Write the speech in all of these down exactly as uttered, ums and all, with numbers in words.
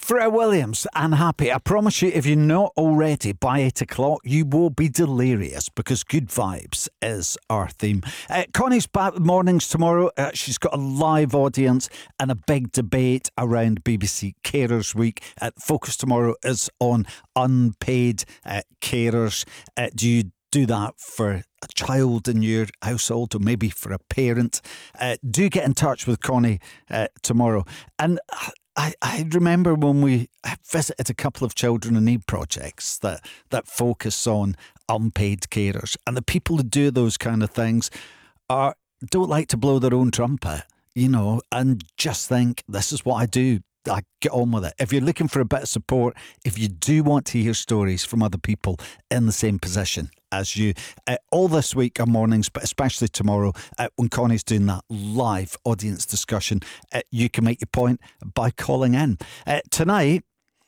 Pharrell Williams and Happy. I promise you, if you're not already by eight o'clock, you will be delirious because good vibes is our theme. Uh, Connie's back with mornings tomorrow. Uh, she's got a live audience and a big debate around B B C Carers Week. Uh, focus tomorrow is on unpaid uh, carers. Uh, do you do that for a child in your household or maybe for a parent? Uh, do get in touch with Connie uh, tomorrow. And I, I remember when we visited a couple of children in need projects that, that focus on unpaid carers, and the people who do those kind of things are don't like to blow their own trumpet, you know, and just think, this is what I do. I get on with it. If you're looking for a bit of support, if you do want to hear stories from other people in the same position as you, uh, all this week on mornings, but especially tomorrow uh, when Connie's doing that live audience discussion, uh, you can make your point by calling in. Uh, tonight,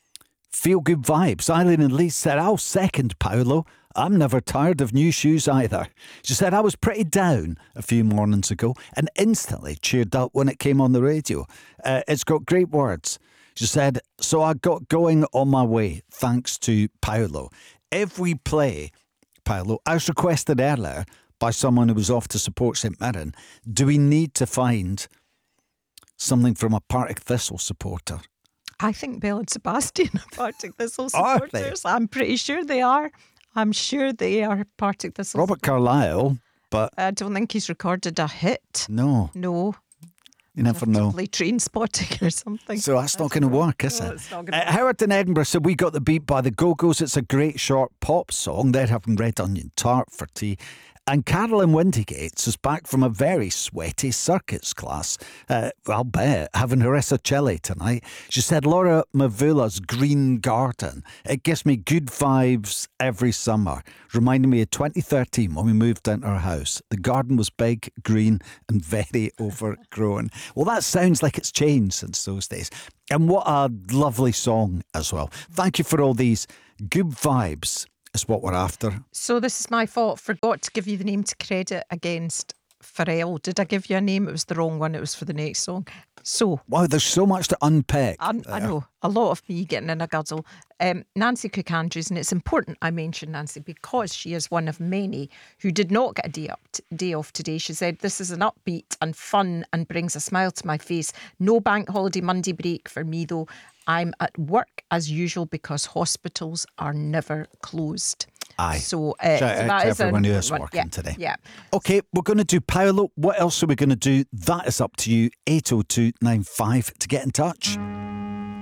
feel good vibes. Eileen and Lee said, I'll second Paolo. I'm never tired of new shoes either. She said, I was pretty down a few mornings ago and instantly cheered up when it came on the radio. Uh, it's got great words. She said, so I got going on my way thanks to Paolo. If we play Paolo, as requested earlier by someone who was off to support St Mirren, do we need to find something from a Partick Thistle supporter? I think Belle and Sebastian are Partick Thistle supporters. I'm pretty sure they are. I'm sure they are Partick Thistle. Robert Carlyle, but I don't think he's recorded a hit. No. No. You never know. Play Train Spotting or something. So that's not going to work, is no, it? It's not gonna uh, Howard in Edinburgh said, we got the beat by the Go-Go's. It's a great short pop song. They're having red onion tart for tea. And Carolyn Windygates is back from a very sweaty circuits class. Uh, I'll bet, having harissa chili tonight. She said, Laura Mavula's Green Garden. It gives me good vibes every summer. Reminding me of twenty thirteen when we moved into our house. The garden was big, green and very overgrown. Well, that sounds like it's changed since those days. And what a lovely song as well. Thank you for all these good vibes. Is what we're after. So this is my fault. Forgot to give you the name to credit against Pharrell. Did I give you a name? It was the wrong one. It was for the next song. So wow, there's so much to unpick. I, I know a lot of me getting in a guzzle. Um, Nancy Cook Andrews, and it's important I mention Nancy because she is one of many who did not get a day up t- day off today. She said, "This is an upbeat and fun and brings a smile to my face. No bank holiday Monday break for me though. I'm at work as usual because hospitals are never closed." Aye. So, uh, Shout so out that to is everyone an, who is one, working yeah, today. Yeah. Okay, we're going to do Paolo. What else are we going to do? That is up to you. eight oh two nine five to get in touch.